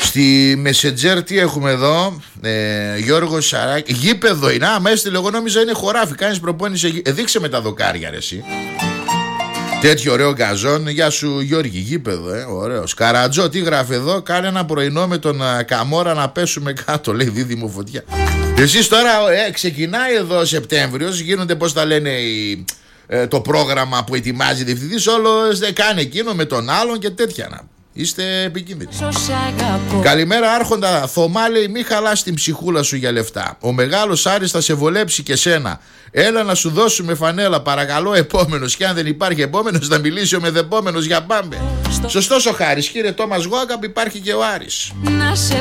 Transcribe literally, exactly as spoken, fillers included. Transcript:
Στη Messenger τι έχουμε εδώ, ε, Γιώργο Σαράκη. Γήπεδο είναι, α, με έστειλε, εγώ νόμιζα είναι χωράφι. Κάνεις προπόνηση, ε, δείξε με τα δοκάρια ρε εσύ. Τέτοιο ωραίο γκαζόν. Γεια σου Γιώργη, γήπεδο, ε, ωραίος. Καρατζό, τι γράφει εδώ, κάνε ένα πρωινό με τον α, Καμόρα να πέσουμε κάτω, λέει δίδυμο φωτιά. Εσείς τώρα ε, ξεκινάει εδώ Σεπτέμβριος, γίνονται πώς τα λένε οι, ε, το πρόγραμμα που ετοιμάζει διευθυντής, όλο ε, κάνει εκείνο με τον άλλον και τέτοια να. Είστε επικίνδυνοι. Καλημέρα Άρχοντα Θωμά, λέει μη χαλάς την ψυχούλα σου για λεφτά. Ο μεγάλος Άρης θα σε βολέψει και σένα. Έλα να σου δώσουμε φανέλα παρακαλώ επόμενος. Και αν δεν υπάρχει επόμενος να μιλήσει ο μεδεπόμενος για πάμε. Σωστός ο Χάρης, κύριε Τόμας Γουάγκαμπ, υπάρχει και ο Άρης.